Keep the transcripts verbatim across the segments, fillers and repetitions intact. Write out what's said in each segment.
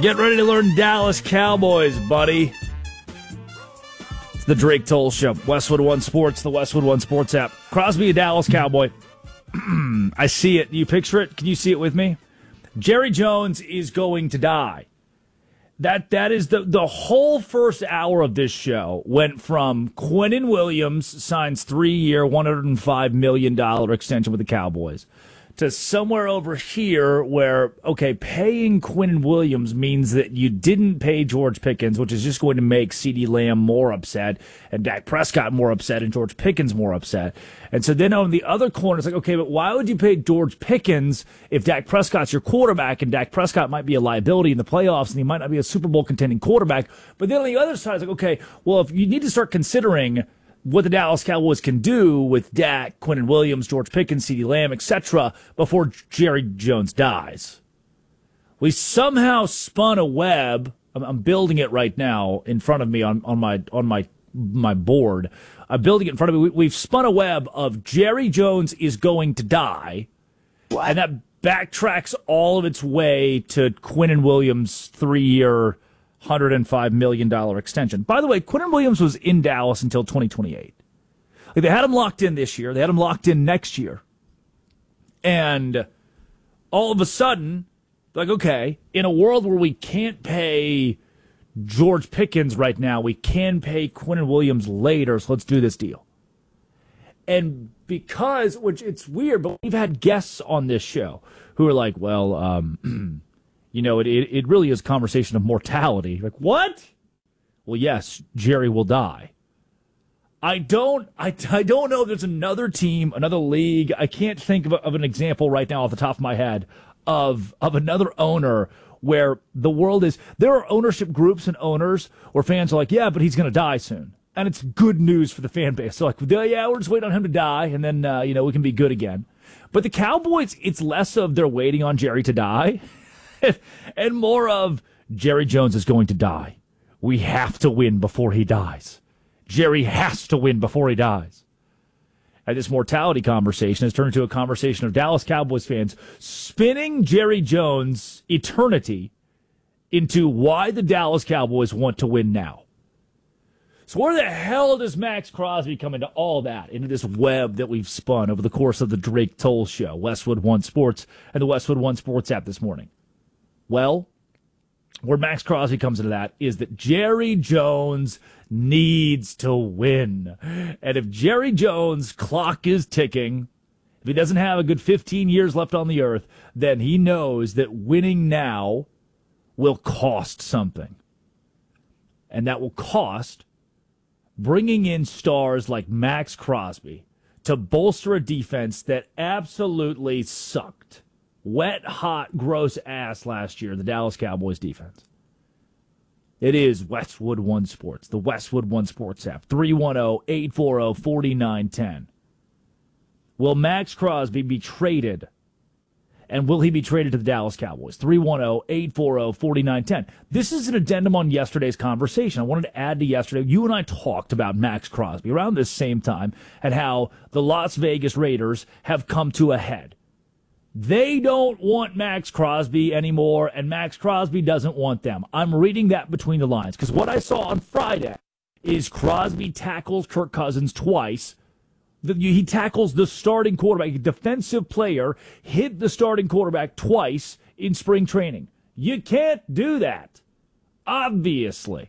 Get ready to learn Dallas Cowboys, buddy. It's the Drake Toll Show. Westwood One Sports, the Westwood One Sports app. Crosby, a Dallas Cowboy. I see it. You picture it? Can you see it with me? Jerry Jones is going to die. That that is the the whole first hour of this show went from Quinnen Williams signs three-year, one hundred five million dollars extension with the Cowboys to somewhere over here where, okay, paying Quinnen Williams means that you didn't pay George Pickens, which is just going to make CeeDee Lamb more upset and Dak Prescott more upset and George Pickens more upset. And so then on the other corner, it's like, okay, but why would you pay George Pickens if Dak Prescott's your quarterback and Dak Prescott might be a liability in the playoffs and he might not be a Super Bowl contending quarterback? But then on the other side, it's like, okay, well, if you need to start considering what the Dallas Cowboys can do with Dak, Quinnen Williams, George Pickens, CeeDee Lamb, et cetera before Jerry Jones dies. We somehow spun a web. I'm, I'm building it right now in front of me on, on my on my my board. I'm building it in front of me. We, we've spun a web of Jerry Jones is going to die, what? And that backtracks all of its way to Quinnen Williams' three-year one hundred five million dollars extension. By the way, Quinnen Williams was in Dallas until twenty twenty-eight. Like, they had him locked in this year. They had him locked in next year. And all of a sudden, like, okay, in a world where we can't pay George Pickens right now, we can pay Quinnen Williams later, so let's do this deal. And because, which it's weird, but we've had guests on this show who are like, well, um... You know, it, it it really is a conversation of mortality. Like, what? Well, yes, Jerry will die. I don't I, I don't know if there's another team, another league. I can't think of, a, of an example right now off the top of my head of of another owner where the world is. There are ownership groups and owners where fans are like, yeah, but he's going to die soon. And it's good news for the fan base. So like, yeah, we're just waiting on him to die, and then, uh, you know, we can be good again. But the Cowboys, it's less of they're waiting on Jerry to die and more of Jerry Jones is going to die. We have to win before he dies. Jerry has to win before he dies. And this mortality conversation has turned into a conversation of Dallas Cowboys fans spinning Jerry Jones' eternity into why the Dallas Cowboys want to win now. So where the hell does Max Crosby come into all that, into this web that we've spun over the course of the Drake Toll Show, Westwood One Sports, and the Westwood One Sports app this morning? Well, where Max Crosby comes into that is that Jerry Jones needs to win. And if Jerry Jones' clock is ticking, if he doesn't have a good fifteen years left on the earth, then he knows that winning now will cost something. And that will cost bringing in stars like Max Crosby to bolster a defense that absolutely sucked. Wet, hot, gross ass last year, the Dallas Cowboys defense. It is Westwood One Sports, the Westwood One Sports app, three one zero, eight four zero, four nine one zero. Will Max Crosby be traded? And will he be traded to the Dallas Cowboys? three one zero, eight four zero, four nine one zero. This is an addendum on yesterday's conversation. I wanted to add to yesterday. You and I talked about Max Crosby around this same time and how the Las Vegas Raiders have come to a head. They don't want Max Crosby anymore, and Max Crosby doesn't want them. I'm reading that between the lines, because what I saw on Friday is Crosby tackles Kirk Cousins twice. He tackles the starting quarterback, a defensive player, hit the starting quarterback twice in spring training. You can't do that, obviously.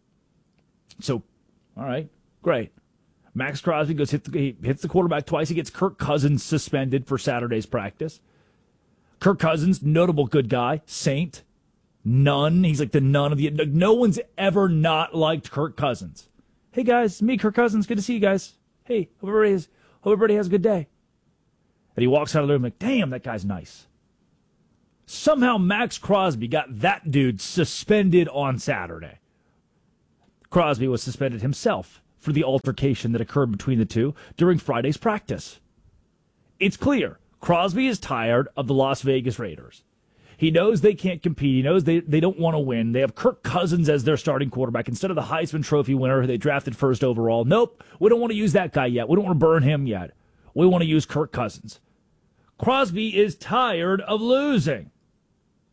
So, all right, great. Max Crosby goes hit the, he hits the quarterback twice. He gets Kirk Cousins suspended for Saturday's practice. Kirk Cousins, notable good guy, saint, nun. He's like the nun of the. No one's ever not liked Kirk Cousins. Hey guys, me, Kirk Cousins. Good to see you guys. Hey, hope everybody has, hope everybody has a good day. And he walks out of the room like, damn, that guy's nice. Somehow Max Crosby got that dude suspended on Saturday. Crosby was suspended himself for the altercation that occurred between the two during Friday's practice. It's clear. Crosby is tired of the Las Vegas Raiders. He knows they can't compete. He knows they, they don't want to win. They have Kirk Cousins as their starting quarterback instead of the Heisman Trophy winner who they drafted first overall. Nope, we don't want to use that guy yet. We don't want to burn him yet. We want to use Kirk Cousins. Crosby is tired of losing.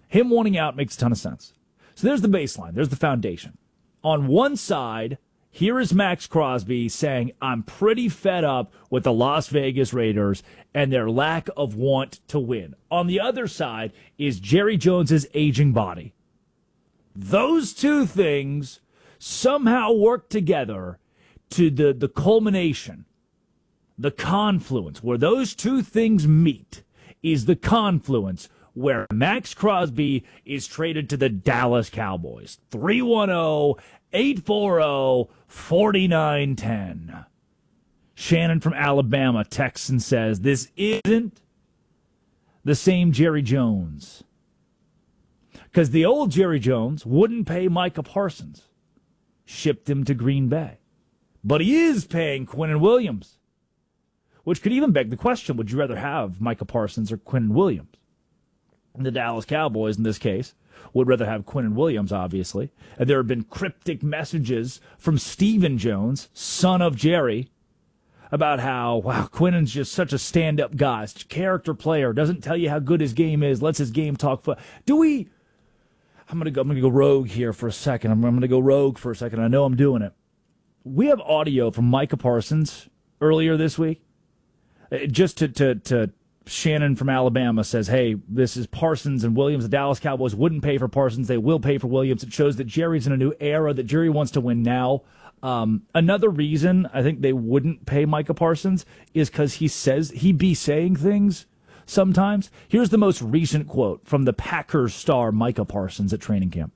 Him wanting out makes a ton of sense. So there's the baseline. There's the foundation. On one side, here is Max Crosby saying, I'm pretty fed up with the Las Vegas Raiders and their lack of want to win. On the other side is Jerry Jones's aging body. Those two things somehow work together to the, the culmination, the confluence. Where those two things meet is the confluence where Max Crosby is traded to the Dallas Cowboys. three one zero, eight four zero, four nine one zero. Shannon from Alabama texts and says, this isn't the same Jerry Jones. Because the old Jerry Jones wouldn't pay Micah Parsons. Shipped him to Green Bay. But he is paying Quinnen Williams. Which could even beg the question, would you rather have Micah Parsons or Quinnen Williams? And the Dallas Cowboys, in this case, would rather have Quinnen Williams, obviously. And there have been cryptic messages from Stephen Jones, son of Jerry, about how, wow, Quinnen's just such a stand-up guy, such a character player, doesn't tell you how good his game is, lets his game talk. For, do we... I'm going to go I'm gonna go rogue here for a second. I'm, I'm going to go rogue for a second. I know I'm doing it. We have audio from Micah Parsons earlier this week. Just to, to, to Shannon from Alabama says, hey, this is Parsons and Williams. The Dallas Cowboys wouldn't pay for Parsons. They will pay for Williams. It shows that Jerry's in a new era, that Jerry wants to win now. Um, another reason I think they wouldn't pay Micah Parsons is because he says he be saying things sometimes. Here's the most recent quote from the Packers star Micah Parsons at training camp.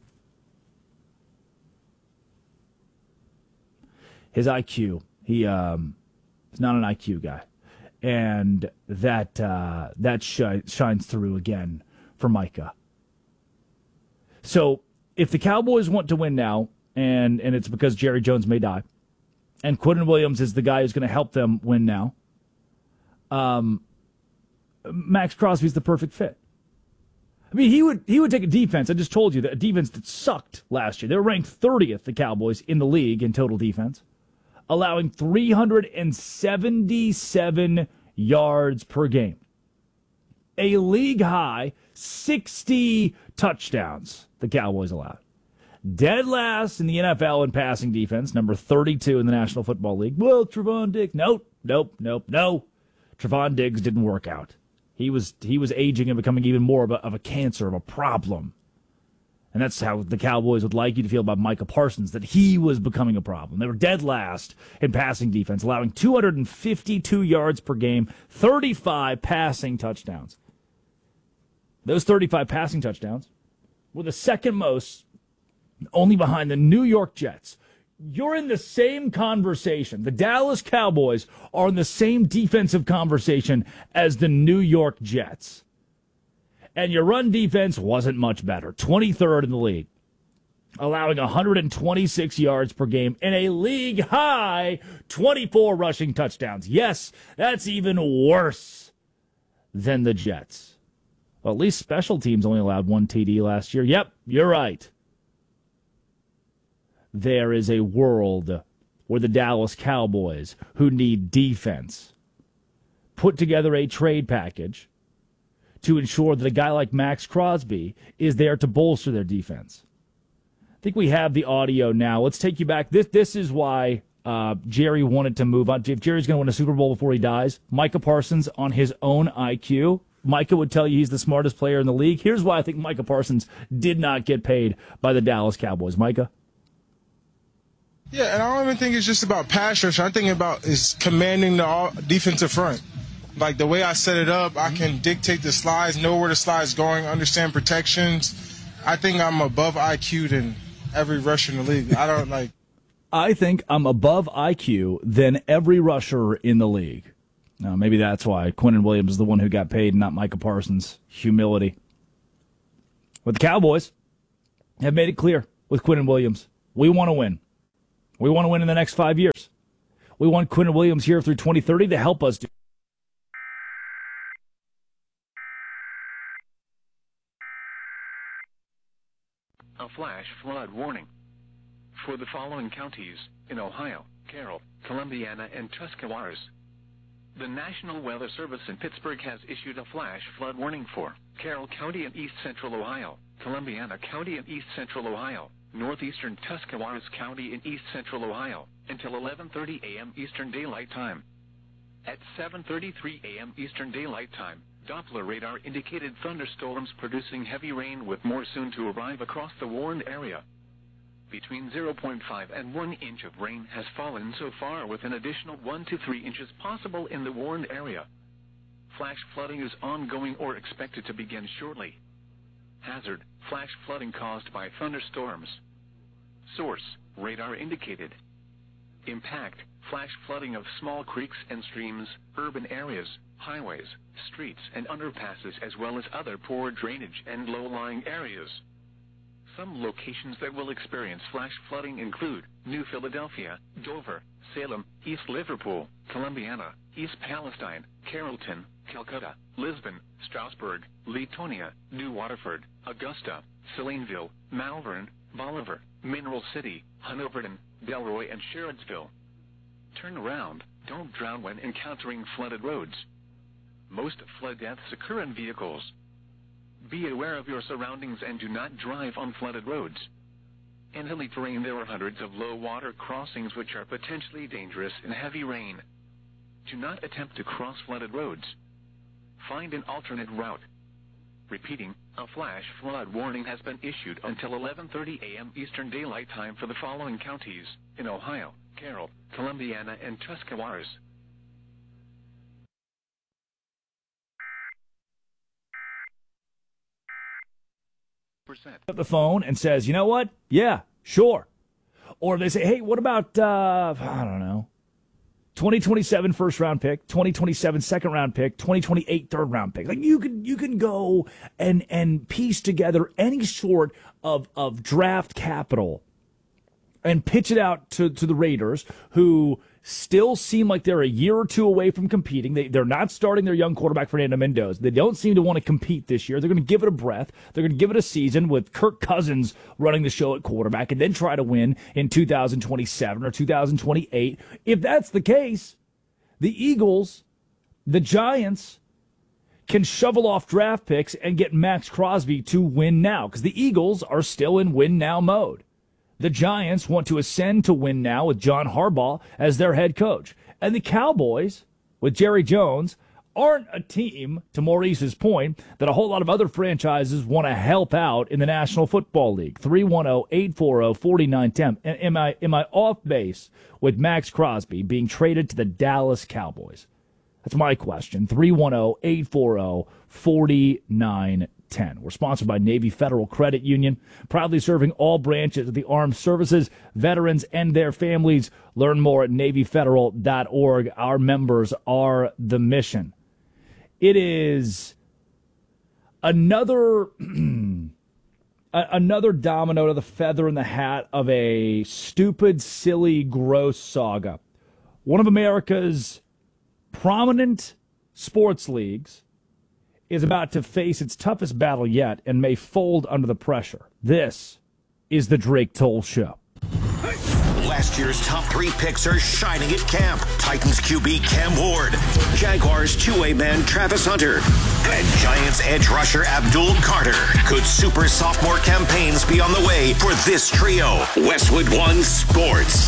His I Q, he um, is not an I Q guy. And that uh, that shi- shines through again for Micah. So if the Cowboys want to win now, and, and it's because Jerry Jones may die, and Quinnen Williams is the guy who's going to help them win now, um, Max Crosby's the perfect fit. I mean, he would he would take a defense. I just told you that a defense that sucked last year. They were ranked thirtieth, the Cowboys, in the league in total defense, allowing three hundred seventy-seven yards per game. A league-high sixty touchdowns the Cowboys allowed. Dead last in the N F L in passing defense, number thirty-two in the National Football League. Well, Trevon Diggs. Nope, nope, nope, no. Trevon Diggs didn't work out. He was he was aging and becoming even more of a, of a cancer, of a problem. And that's how the Cowboys would like you to feel about Micah Parsons, that he was becoming a problem. They were dead last in passing defense, allowing two hundred fifty-two yards per game, thirty-five passing touchdowns. Those thirty-five passing touchdowns were the second most, only behind the New York Jets. You're in the same conversation. The Dallas Cowboys are in the same defensive conversation as the New York Jets. And your run defense wasn't much better. twenty-third in the league, allowing one hundred twenty-six yards per game and a league-high twenty-four rushing touchdowns. Yes, that's even worse than the Jets. Well, at least special teams only allowed one T D last year. Yep, you're right. There is a world where the Dallas Cowboys, who need defense, put together a trade package to ensure that a guy like Max Crosby is there to bolster their defense. I think we have the audio now. Let's take you back. This this is why uh, Jerry wanted to move on. If Jerry's going to win a Super Bowl before he dies, Micah Parsons on his own I Q, Micah would tell you he's the smartest player in the league. Here's why I think Micah Parsons did not get paid by the Dallas Cowboys. Micah? Yeah, and I don't even think it's just about pass rush. I'm thinking about is commanding the defensive front. Like the way I set it up, I can dictate the slides, know where the slide's going, understand protections. I think I'm above I Q than every rusher in the league. I don't like. I think I'm above I Q than every rusher in the league. Now, maybe that's why Quinnen Williams is the one who got paid, not Micah Parsons. Humility. But the Cowboys have made it clear with Quinnen Williams. We want to win. We want to win in the next five years. We want Quinnen Williams here through twenty thirty to help us do. A flash flood warning for the following counties in Ohio: Carroll, Columbiana, and Tuscarawas. The National Weather Service in Pittsburgh has issued a flash flood warning for Carroll County in east central Ohio, Columbiana County in east central Ohio, northeastern Tuscarawas County in east central Ohio, until eleven thirty a.m. Eastern Daylight Time. At seven thirty-three a.m. Eastern Daylight Time, Doppler radar indicated thunderstorms producing heavy rain with more soon to arrive across the warned area. Between zero point five and one inch of rain has fallen so far, with an additional one to three inches possible in the warned area. Flash flooding is ongoing or expected to begin shortly. Hazard: flash flooding caused by thunderstorms. Source: radar indicated. Impact: flash flooding of small creeks and streams, urban areas, highways, streets and underpasses, as well as other poor drainage and low-lying areas. Some locations that will experience flash flooding include New Philadelphia, Dover, Salem, East Liverpool, Columbiana, East Palestine, Carrollton, Calcutta, Lisbon, Strasburg, Leetonia, New Waterford, Augusta, Salineville, Malvern, Bolivar, Mineral City, Hanoverton, Delroy and Sherrodsville. Turn around. Don't drown when encountering flooded roads. Most flood deaths occur in vehicles. Be aware of your surroundings and do not drive on flooded roads. In hilly terrain, there are hundreds of low water crossings which are potentially dangerous in heavy rain. Do not attempt to cross flooded roads. Find an alternate route. Repeating, a flash flood warning has been issued until eleven thirty a.m. Eastern Daylight Time for the following counties in Ohio: Carroll, Columbiana, and Tuscarawas. Up the phone and says, you know what? Yeah, sure. Or they say, hey, what about, uh, I don't know, twenty twenty-seven first round pick, twenty twenty-seven second round pick, twenty twenty-eight third round pick. Like you can you can go and and piece together any sort of of draft capital and pitch it out to, to the Raiders, who still seem like they're a year or two away from competing. They, they're not starting their young quarterback, Fernando Mendoza. They don't seem to want to compete this year. They're going to give it a breath. They're going to give it a season with Kirk Cousins running the show at quarterback and then try to win in two thousand twenty-seven or two thousand twenty-eight. If that's the case, the Eagles, the Giants, can shovel off draft picks and get Max Crosby to win now, because the Eagles are still in win now mode. The Giants want to ascend to win now with John Harbaugh as their head coach. And the Cowboys, with Jerry Jones, aren't a team, to Maurice's point, that a whole lot of other franchises want to help out in the National Football League. three one zero, eight four zero, four nine one zero. Am I, am I off base with Max Crosby being traded to the Dallas Cowboys? That's my question. three one zero, eight four zero, four nine one zero. We're sponsored by Navy Federal Credit Union, proudly serving all branches of the armed services, veterans, and their families. Learn more at navy federal dot org. Our members are the mission. It is another another domino to the feather in the hat of a stupid, silly, gross saga. One of America's prominent sports leagues is about to face its toughest battle yet and may fold under the pressure. This is the Drake Toll Show. Last year's top three picks are shining at camp. Titans Q B Cam Ward, Jaguars two-way man Travis Hunter, and Giants edge rusher Abdul Carter. Could super sophomore campaigns be on the way for this trio? Westwood One Sports.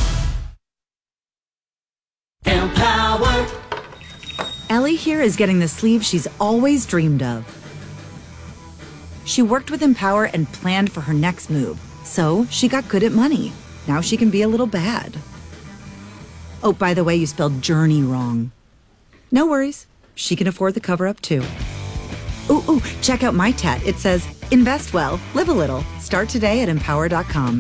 Empower. Ellie here is getting the sleeve she's always dreamed of. She worked with Empower and planned for her next move, so she got good at money. Now she can be a little bad. Oh, by the way, you spelled journey wrong. No worries. She can afford the cover-up, too. Ooh, ooh, check out my tat. It says, invest well, live a little. Start today at empower dot com.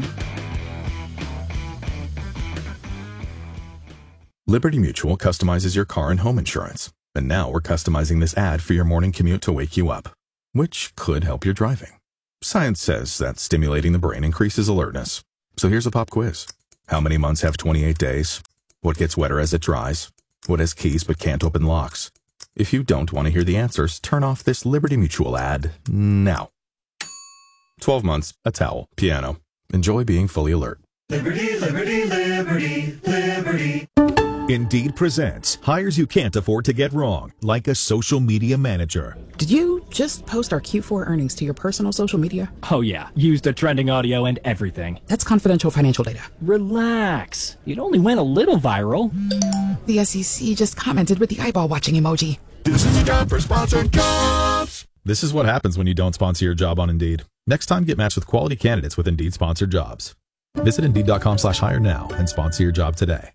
Liberty Mutual customizes your car and home insurance. And now we're customizing this ad for your morning commute to wake you up, which could help your driving. Science says that stimulating the brain increases alertness. So here's a pop quiz. How many months have twenty-eight days? What gets wetter as it dries? What has keys but can't open locks? If you don't want to hear the answers, turn off this Liberty Mutual ad now. twelve months, a towel, piano. Enjoy being fully alert. Liberty, liberty, liberty, liberty. Indeed presents hires you can't afford to get wrong, like a social media manager. Did you Just post our Q four earnings to your personal social media. Oh yeah, use the trending audio and everything. That's confidential financial data. Relax. It only went a little viral. The S E C just commented with the eyeball watching emoji. This is a job for sponsored jobs. This is what happens when you don't sponsor your job on Indeed. Next time, get matched with quality candidates with Indeed sponsored jobs. Visit Indeed.com slash hire now and sponsor your job today.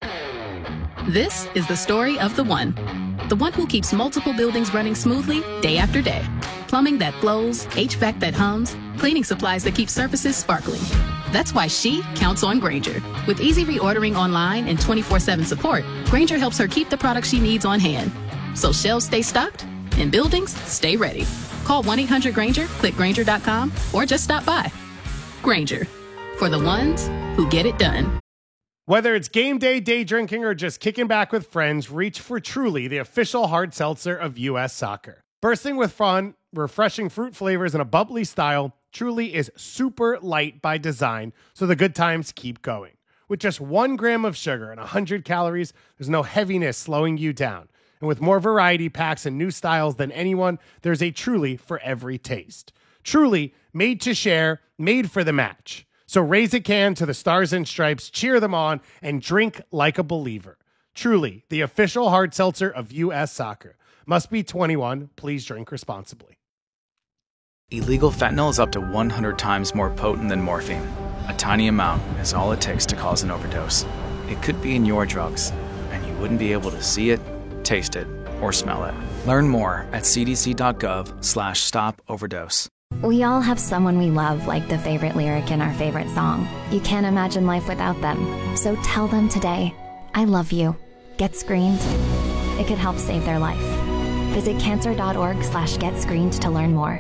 This is the story of the one. The one who keeps multiple buildings running smoothly day after day. Plumbing that flows, H V A C that hums, cleaning supplies that keep surfaces sparkling. That's why she counts on Grainger. With easy reordering online and twenty-four seven support, Grainger helps her keep the products she needs on hand. So shelves stay stocked and buildings stay ready. Call one eight hundred Grainger, click Grainger dot com, or just stop by. Grainger, for the ones who get it done. Whether it's game day, day drinking, or just kicking back with friends, reach for Truly, the official hard seltzer of U S Soccer. Bursting with fun, refreshing fruit flavors, and a bubbly style, Truly is super light by design, so the good times keep going. With just one gram of sugar and one hundred calories, there's no heaviness slowing you down. And with more variety packs and new styles than anyone, there's a Truly for every taste. Truly, made to share, made for the match. So raise a can to the Stars and Stripes, cheer them on, and drink like a believer. Truly, the official hard seltzer of U S Soccer. Must be twenty-one. Please drink responsibly. Illegal fentanyl is up to one hundred times more potent than morphine. A tiny amount is all it takes to cause an overdose. It could be in your drugs, and you wouldn't be able to see it, taste it, or smell it. Learn more at cdc.gov slash stop overdose. We all have someone we love, like the favorite lyric in our favorite song. You can't imagine life without them. So tell them today, I love you. Get screened. It could help save their life. Visit cancer.org slash get screened to learn more.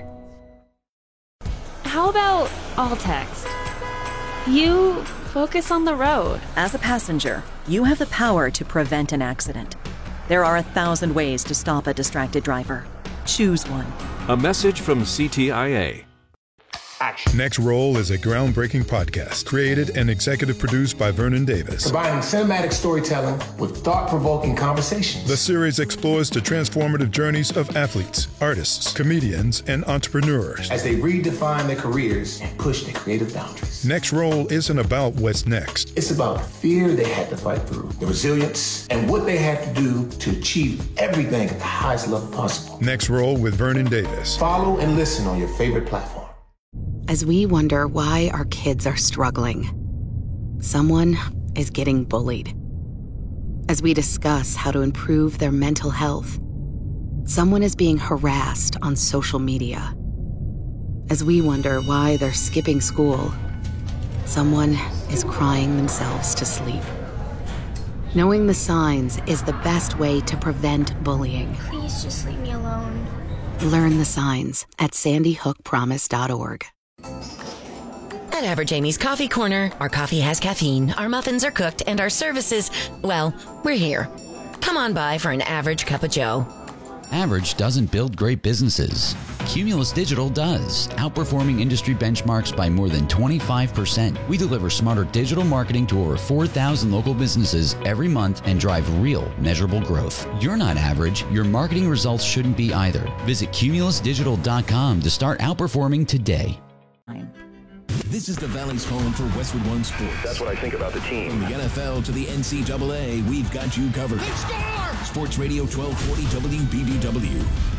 How about all text? You focus on the road. As a passenger, you have the power to prevent an accident. There are a thousand ways to stop a distracted driver. Choose one. A message from C T I A. Action. Next Roll is a groundbreaking podcast created and executive produced by Vernon Davis. Combining cinematic storytelling with thought-provoking conversations. The series explores the transformative journeys of athletes, artists, comedians, and entrepreneurs as they redefine their careers and push their creative boundaries. Next Roll isn't about what's next. It's about the fear they had to fight through, the resilience, and what they had to do to achieve everything at the highest level possible. Next Roll with Vernon Davis. Follow and listen on your favorite platform. As we wonder why our kids are struggling, someone is getting bullied. As we discuss how to improve their mental health, someone is being harassed on social media. As we wonder why they're skipping school, someone is crying themselves to sleep. Knowing the signs is the best way to prevent bullying. Please just leave me alone. Learn the signs at sandy hook promise dot org. At Average Amy's Coffee Corner, our coffee has caffeine, our muffins are cooked, and our services, well, we're here. Come on by for an average cup of joe. Average doesn't build great businesses. Cumulus Digital does, outperforming industry benchmarks by more than twenty-five percent. We deliver smarter digital marketing to over four thousand local businesses every month and drive real, measurable growth. You're not average. Your marketing results shouldn't be either. Visit cumulus digital dot com to start outperforming today. This is the Valley's home for Westwood One Sports. That's what I think about the team. From the N F L to the N C double A, we've got you covered. Sports Radio twelve forty W B B W.